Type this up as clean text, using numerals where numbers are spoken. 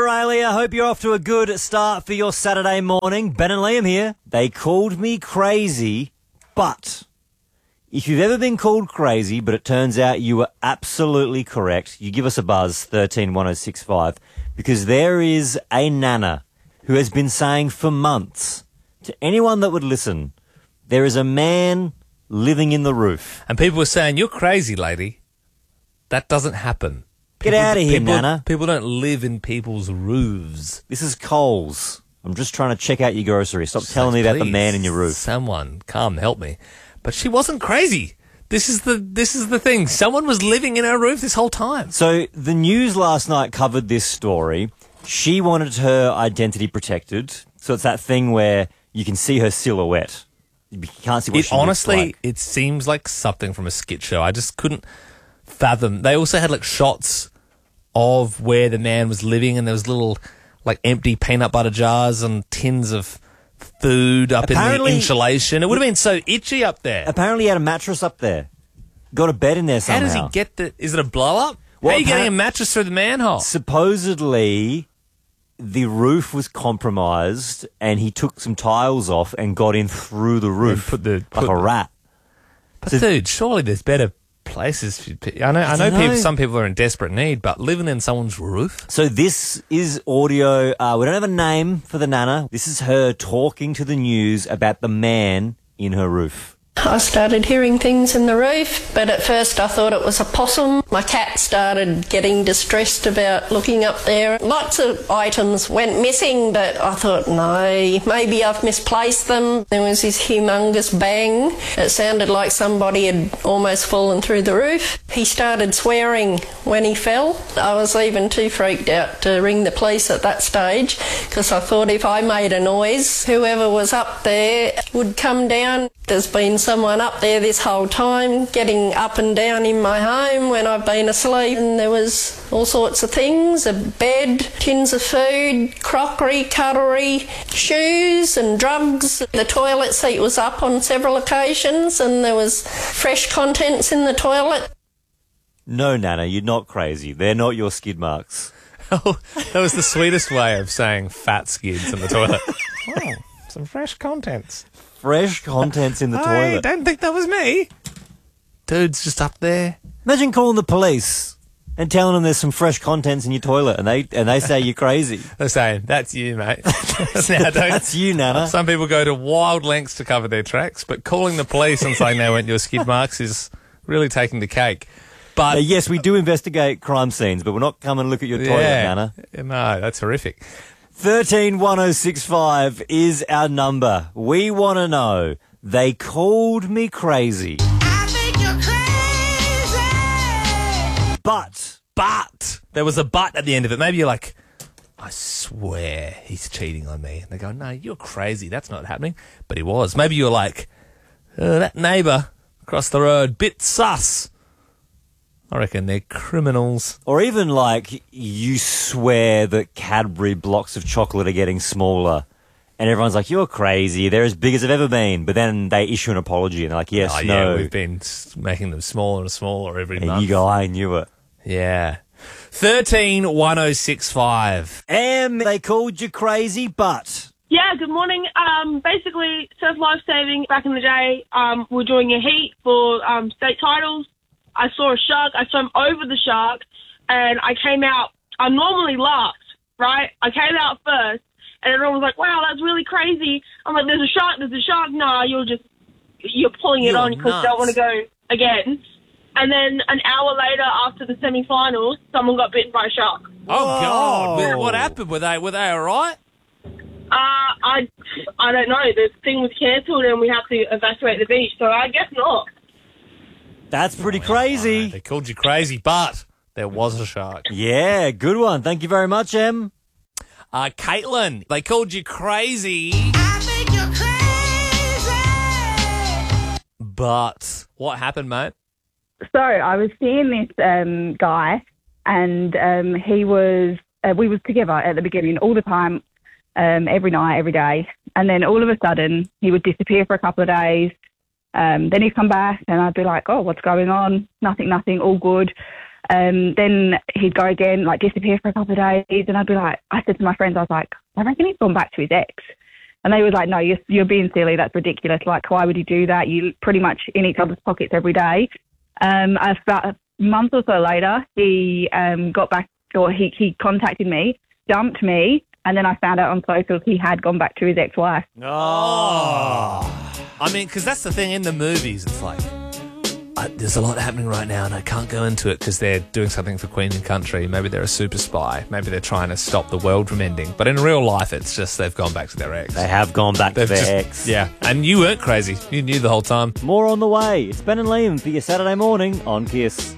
Australia. Hope you're off to a good start for your Saturday morning. Ben and Liam here. They called me crazy, but if you've ever been called crazy, but it turns out you were absolutely correct, you give us a buzz, 131065, because there is a nana who has been saying for months to anyone that would listen, there is a man living in the roof. And people were saying, you're crazy, lady. That doesn't happen. Get out of here, Nana. People don't live in people's roofs. This is Coles. I'm just trying to check out your grocery. Stop telling me about the man in your roof. Someone come help me. But she wasn't crazy. This is the thing. Someone was living in her roof this whole time. So the news last night covered this story. She wanted her identity protected. So it's that thing where you can see her silhouette. You can't see what she looks like. It seems like something from a skit show. I just couldn't fathom. They also had like shots of where the man was living, and there was little like empty peanut butter jars and tins of food up in the insulation. It would have been so itchy up there. Apparently he had a mattress up there. Got a bed in there somehow. How does he get the... Is it a blow-up? Well, how are you getting a mattress through the manhole? Supposedly the roof was compromised and he took some tiles off and got in through the roof like a rat. But dude, surely there's better places. I know some people are in desperate need, but living in someone's roof. So this is audio. We don't have a name for the nana. This is her talking to the news about the man in her roof. I started hearing things in the roof, but at first I thought it was a possum. My cat started getting distressed about looking up there. Lots of items went missing, but I thought, no, maybe I've misplaced them. There was this humongous bang. It sounded like somebody had almost fallen through the roof. He started swearing when he fell. I was even too freaked out to ring the police at that stage, because I thought if I made a noise, whoever was up there would come down. There's been someone up there this whole time getting up and down in my home when I've been asleep, and there was all sorts of things, a bed, tins of food, crockery, cutlery, shoes and drugs. The toilet seat was up on several occasions and there was fresh contents in the toilet. No, Nana, you're not crazy. They're not your skid marks. Oh, that was the sweetest way of saying fat skids in the toilet. Oh, some fresh contents. Fresh contents in the toilet. I don't think that was me. Dude's just up there. Imagine calling the police and telling them there's some fresh contents in your toilet, and they say you're crazy. They're saying, that's you, mate. That's you, Nana. Some people go to wild lengths to cover their tracks, but calling the police and saying they went to your skid marks is really taking the cake. But yes, we do investigate crime scenes, but we're not coming to look at your toilet, Nana. No, that's horrific. 131065 is our number. We want to know. They called me crazy. I think you're crazy. But there was a but at the end of it. Maybe you're like, I swear he's cheating on me. And they go, no, you're crazy. That's not happening. But he was. Maybe you're like, that neighbour across the road, bit sus. I reckon they're criminals. Or even like you swear that Cadbury blocks of chocolate are getting smaller and everyone's like, you're crazy, they're as big as they've ever been. But then they issue an apology and they're like, yes, no. Yeah, we've been making them smaller and smaller every month. And you go, I knew it. Yeah. 131065. They called you crazy, but... Yeah, good morning. Basically, Surf Life Saving, back in the day, we're doing a heat for state titles. I saw a shark, I swam over the shark, and I came out. I'm normally last, right? I came out first, and everyone was like, wow, that's really crazy. I'm like, there's a shark. Nah, you're pulling it on because you don't want to go again. And then an hour later, after the semi-finals, someone got bitten by a shark. Oh, God. What happened? Were they all right? I don't know. The thing was cancelled, and we had to evacuate the beach, so I guess not. That's pretty crazy. They called you crazy, but there was a shark. Yeah, good one. Thank you very much, Em. Caitlin, they called you crazy. I think you're crazy. But what happened, mate? So I was seeing this guy, and he was. We was together at the beginning all the time, every night, every day, and then all of a sudden he would disappear for a couple of days. Then he'd come back and I'd be like, oh, what's going on? Nothing, all good. Then he'd go again, like disappear for a couple of days, and I'd be like, I said to my friends, I was like, I reckon he's gone back to his ex. And they were like, no, you're being silly. That's ridiculous. Like, why would you do that? You pretty much in each other's pockets every day. About a month or so later, he got back, or he contacted me, dumped me, and then I found out on socials he had gone back to his ex-wife. Oh. I mean, because that's the thing in the movies. It's like, there's a lot happening right now and I can't go into it because they're doing something for Queen and Country. Maybe they're a super spy. Maybe they're trying to stop the world from ending. But in real life, it's just they've gone back to their ex. They have gone back to their ex. Yeah. And you weren't crazy. You knew the whole time. More on the way. It's Ben and Liam for your Saturday morning on Kiss.